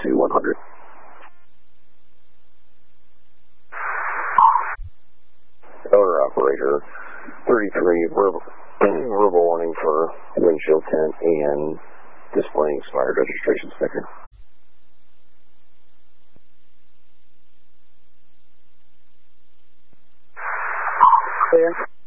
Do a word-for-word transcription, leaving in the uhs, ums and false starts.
to one hundred. Owner operator thirty-three, verbal, verbal warning for windshield tint and displaying expired registration sticker. Clear.